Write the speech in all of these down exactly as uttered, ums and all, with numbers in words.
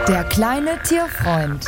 Der kleine Tierfreund.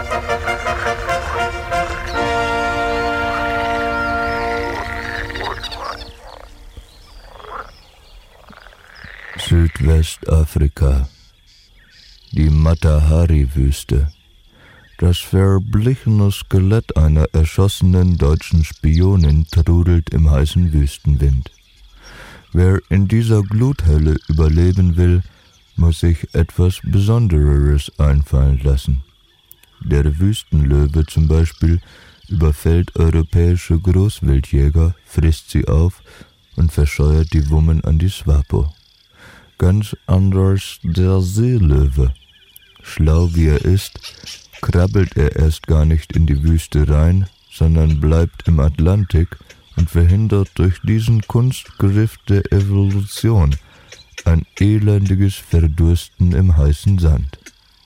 Südwestafrika. Die Matahari-Wüste. Das verblichene Skelett einer erschossenen deutschen Spionin trudelt im heißen Wüstenwind. Wer in dieser Gluthölle überleben will, muss sich etwas Besondereres einfallen lassen. Der Wüstenlöwe zum Beispiel überfällt europäische Großwildjäger, frisst sie auf und verscheuert die Wummen an die Swapo. Ganz anders der Seelöwe. Schlau wie er ist, krabbelt er erst gar nicht in die Wüste rein, sondern bleibt im Atlantik und verhindert durch diesen Kunstgriff der Evolution ein elendiges Verdursten im heißen Sand.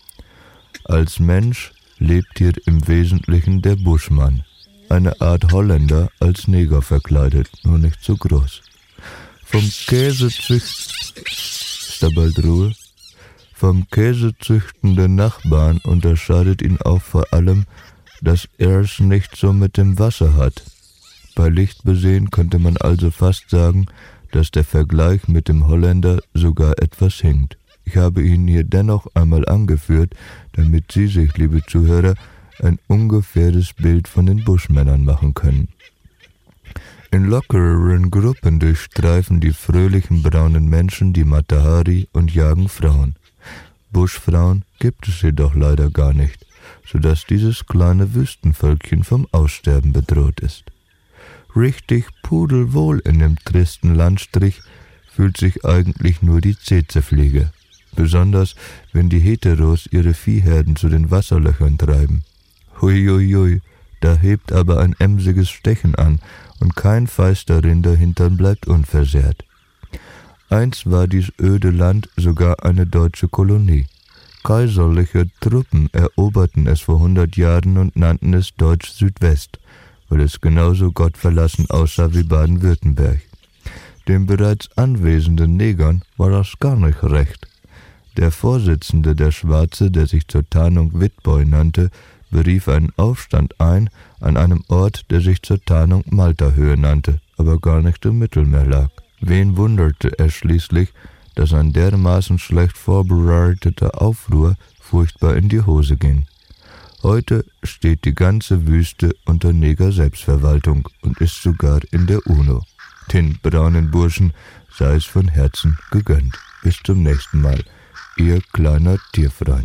Als Mensch lebt hier im Wesentlichen der Buschmann, eine Art Holländer als Neger verkleidet, nur nicht so groß. Vom Käsezücht... Ist da bald Ruhe? Vom käsezüchtenden Nachbarn unterscheidet ihn auch vor allem, dass er es nicht so mit dem Wasser hat. Bei Licht besehen könnte man also fast sagen, dass der Vergleich mit dem Holländer sogar etwas hinkt. Ich habe ihn hier dennoch einmal angeführt, damit Sie sich, liebe Zuhörer, ein ungefähres Bild von den Buschmännern machen können. In lockereren Gruppen durchstreifen die fröhlichen braunen Menschen die Matahari und jagen Frauen. Buschfrauen gibt es jedoch leider gar nicht, sodass dieses kleine Wüstenvölkchen vom Aussterben bedroht ist. Richtig pudelwohl in dem tristen Landstrich fühlt sich eigentlich nur die Tsetsefliege, besonders wenn die Heteros ihre Viehherden zu den Wasserlöchern treiben. Huiuiui, da hebt aber ein emsiges Stechen an und kein feister Rinderhintern bleibt unversehrt. Einst war dies öde Land sogar eine deutsche Kolonie. Kaiserliche Truppen eroberten es vor hundert Jahren und nannten es Deutsch-Südwest, weil es genauso gottverlassen aussah wie Baden-Württemberg. Den bereits anwesenden Negern war das gar nicht recht. Der Vorsitzende der Schwarze, der sich zur Tarnung Witboy nannte, berief einen Aufstand ein an einem Ort, der sich zur Tarnung Maltahöhe nannte, aber gar nicht im Mittelmeer lag. Wen wunderte es schließlich, dass ein dermaßen schlecht vorbereiteter Aufruhr furchtbar in die Hose ging. Heute steht die ganze Wüste unter Neger-Selbstverwaltung und ist sogar in der UNO. Den braunen Burschen sei es von Herzen gegönnt. Bis zum nächsten Mal, Ihr kleiner Tierfreund.